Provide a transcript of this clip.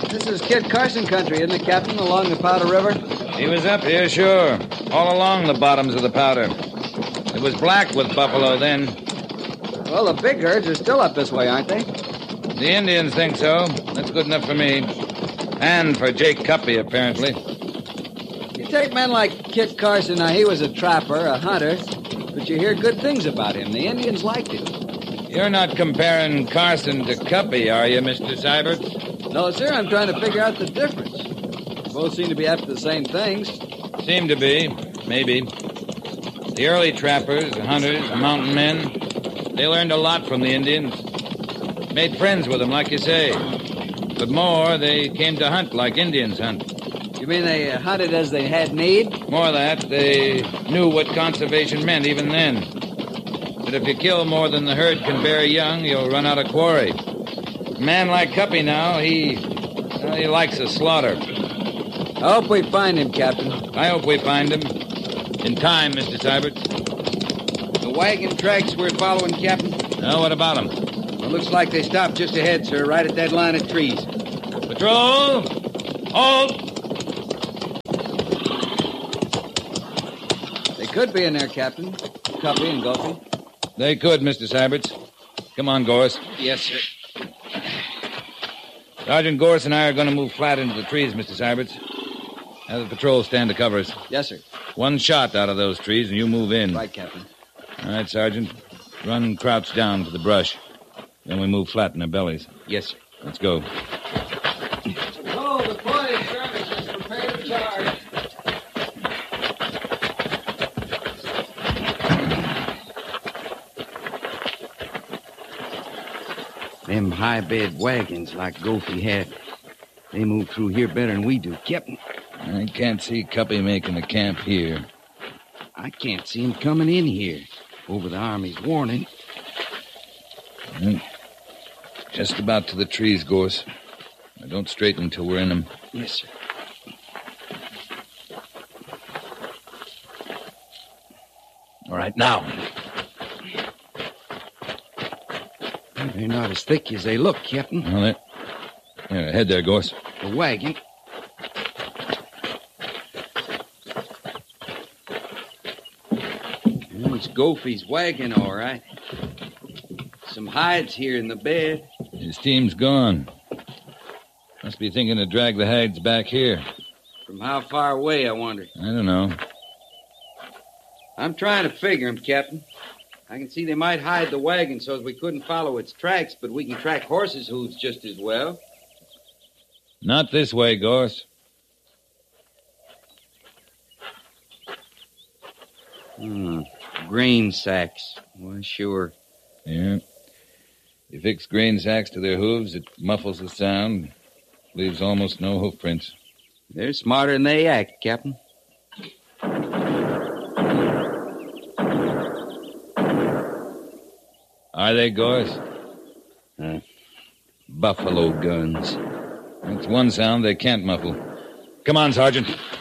This is Kit Carson country, isn't it, Captain, along the Powder River? He was up here, sure. All along the bottoms of the Powder. It was black with buffalo then. Well, the big herds are still up this way, aren't they? The Indians think so. That's good enough for me. And for Jake Cuppy, apparently. You take men like Kit Carson. Now, he was a trapper, a hunter, but you hear good things about him. The Indians liked him. You're not comparing Carson to Cuppy, are you, Mr. Seibert? No, sir, I'm trying to figure out the difference. Both seem to be after the same things. Seem to be, maybe. The early trappers, the hunters, the mountain men, they learned a lot from the Indians. Made friends with them, like you say. But more, they came to hunt like Indians hunt. You mean they hunted as they had need? More that, they knew what conservation meant even then. But if you kill more than the herd can bear young, you'll run out of quarry. A man like Cuppy now, he likes a slaughter. I hope we find him, Captain. I hope we find him. In time, Mr. Seibert. The wagon tracks we're following, Captain? Now, what about them? Well, looks like they stopped just ahead, sir, right at that line of trees. Patrol! Halt! They could be in there, Captain. Cuppy and Gulfy. They could, Mr. Seibert. Come on, Gorse. Yes, sir. Sergeant Gorse and I are going to move flat into the trees, Mr. Seibert. Have the patrol stand to cover us. Yes, sir. One shot out of those trees and you move in. Right, Captain. All right, Sergeant. Run and crouch down to the brush. Then we move flat in their bellies. Yes, sir. Let's go. Patrol, the boys' service is prepared to charge. Them high-bed wagons like Gulfy had, they move through here better than we do, Captain. I can't see Cuppy making a camp here. I can't see him coming in here over the Army's warning. Just about to the trees, Gorse. Now, don't straighten until we're in them. Yes, sir. All right, now. They're not as thick as they look, Captain. Well, there, ahead there, Gorse. The wagon. Well, it's Gulfy's wagon, all right. Some hides here in the bed. His team's gone. Must be thinking to drag the hides back here. From how far away, I wonder? I don't know. I'm trying to figure them, Captain. I can see they might hide the wagon so as we couldn't follow its tracks, but we can track horses' hooves just as well. Not this way, Gorse. Grain sacks. Well, sure. Yeah. You fix grain sacks to their hooves, it muffles the sound, leaves almost no hoof prints. They're smarter than they act, Captain. Are they, Gorse? Buffalo guns. That's one sound they can't muffle. Come on, Sergeant.